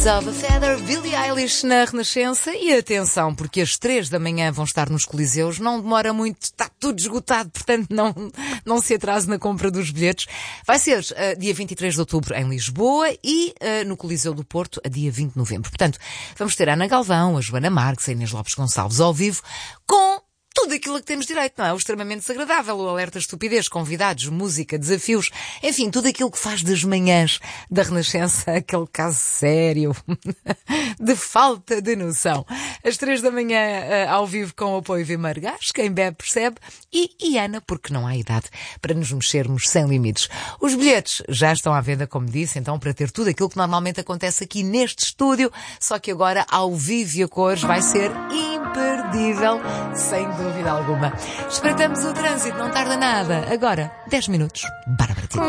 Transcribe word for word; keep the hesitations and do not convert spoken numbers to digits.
Of a Feather, Billie Eilish na Renascença. E atenção, porque às três da manhã vão estar nos Coliseus, não demora muito, está tudo esgotado, portanto não, não se atrase na compra dos bilhetes. Vai ser uh, dia vinte e três de outubro em Lisboa e uh, no Coliseu do Porto a dia vinte de novembro. Portanto, vamos ter a Ana Galvão, a Joana Marques, a Inês Lopes Gonçalves ao vivo, com tudo aquilo a que temos direito, não é? O extremamente desagradável, o alerta estupidez, convidados, música, desafios, enfim, tudo aquilo que faz das manhãs da Renascença aquele caso sério de falta de noção. Às três da manhã, ao vivo com o apoio Vimeiro Gás, quem bebe percebe, e Iana, porque não há idade para nos mexermos sem limites. Os bilhetes já estão à venda, como disse, então, para ter tudo aquilo que normalmente acontece aqui neste estúdio, só que agora ao vivo e a cores vai ser imperdível, sem dúvida alguma. Espreitamos o trânsito, não tarda nada. Agora, dez minutos. Bárbara.